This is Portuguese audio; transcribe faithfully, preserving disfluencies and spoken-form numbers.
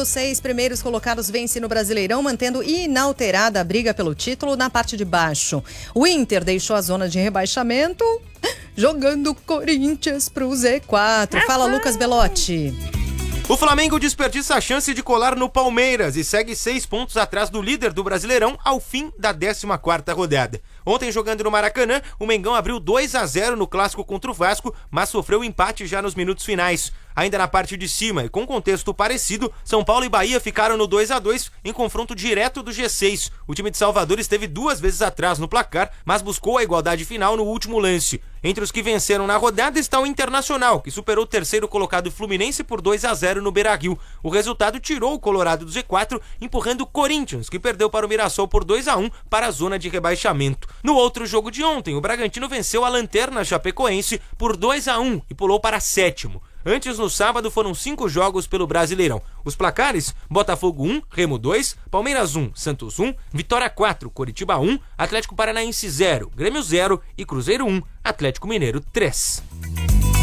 os seis primeiros colocados vence no Brasileirão, mantendo inalterada a briga pelo título na parte de baixo. O Inter deixou a zona de rebaixamento, jogando Corinthians pro Z quatro. Fala, Lucas Belotti. O Flamengo desperdiça a chance de colar no Palmeiras e segue seis pontos atrás do líder do Brasileirão ao fim da décima quarta rodada. Ontem, jogando no Maracanã, o Mengão abriu dois a zero no clássico contra o Vasco, mas sofreu empate já nos minutos finais. Ainda na parte de cima e com contexto parecido, São Paulo e Bahia ficaram no dois a dois em confronto direto do G seis. O time de Salvador esteve duas vezes atrás no placar, mas buscou a igualdade final no último lance. Entre os que venceram na rodada está o Internacional, que superou o terceiro colocado Fluminense por dois a zero no Beira-Rio. O resultado tirou o Colorado do Z quatro, empurrando o Corinthians, que perdeu para o Mirassol por dois a um para a zona de rebaixamento. No outro jogo de ontem, o Bragantino venceu a Lanterna Chapecoense por dois a um e pulou para sétimo. Antes, no sábado, foram cinco jogos pelo Brasileirão. Os placares: Botafogo um, Remo dois, Palmeiras um, Santos um, Vitória quatro, Coritiba um, Atlético Paranaense zero, Grêmio zero e Cruzeiro um, Atlético Mineiro três.